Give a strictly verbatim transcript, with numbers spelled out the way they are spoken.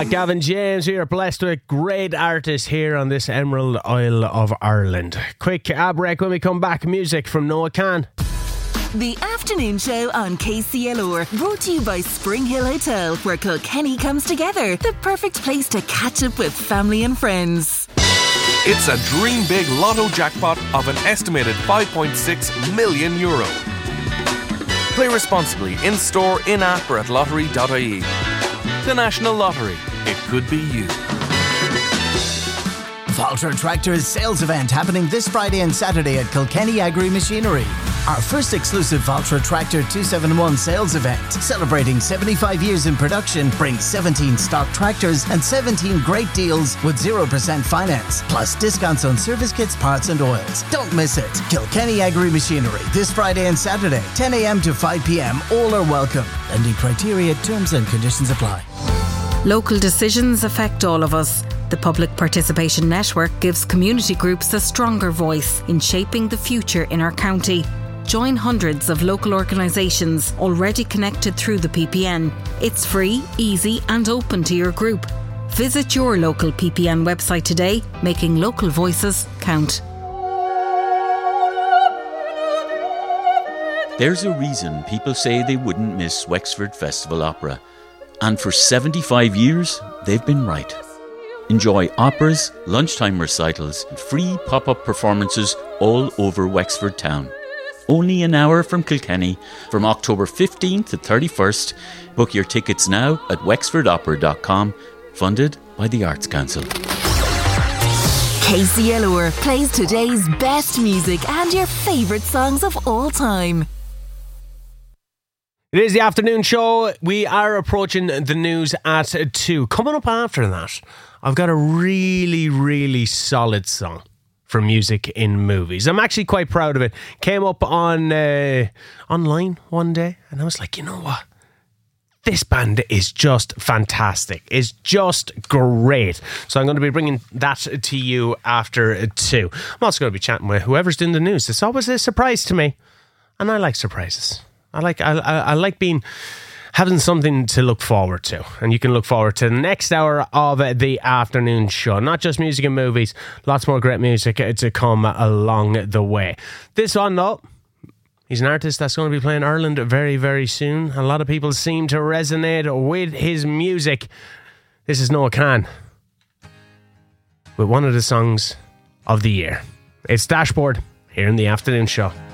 Ah, Gavin James, we are blessed with great artists here on this Emerald Isle of Ireland. Quick ad break. When we come back, music from Noah Khan. The afternoon show on K C L R, brought to you by Spring Hill Hotel, where Kilkenny comes together. The perfect place to catch up with family and friends. It's a dream big lotto jackpot of an estimated five point six million euro. Play responsibly in store, in app or at lottery dot I E. The National Lottery. It could be you. Valtra Tractors sales event happening this Friday and Saturday at Kilkenny Agri Machinery. Our first exclusive Valtra Tractor two seventy-one sales event, celebrating seventy-five years in production, brings seventeen stock tractors and seventeen great deals with zero percent finance, plus discounts on service kits, parts and oils. Don't miss it. Kilkenny Agri Machinery, this Friday and Saturday, ten a.m. to five p.m. All are welcome. Lending criteria, terms and conditions apply. Local decisions affect all of us. The Public Participation Network gives community groups a stronger voice in shaping the future in our county. Join hundreds of local organisations already connected through the P P N. It's free, easy and open to your group. Visit your local P P N website today, making local voices count. There's a reason people say they wouldn't miss Wexford Festival Opera. And for seventy-five years, they've been right. Enjoy operas, lunchtime recitals and free pop-up performances all over Wexford town. Only an hour from Kilkenny, from October fifteenth to thirty-first. Book your tickets now at wexford opera dot com, funded by the Arts Council. K C L R plays today's best music and your favourite songs of all time. It is the afternoon show. We are approaching the news at two. Coming up after that, I've got a really, really solid song for music in movies. I'm actually quite proud of it. Came up on uh, online one day and I was like, you know what? This band is just fantastic. It's just great. So I'm going to be bringing that to you after two. I'm also going to be chatting with whoever's doing the news. It's always a surprise to me. And I like surprises. I like I, I, I like being having something to look forward to, and you can look forward to the next hour of the afternoon show. Not just music and movies, lots more great music to come along the way. This one, though, he's an artist that's going to be playing Ireland very, very soon. A lot of people seem to resonate with his music. This is Noah Khan with one of the songs of the year. It's Dashboard here in the afternoon show.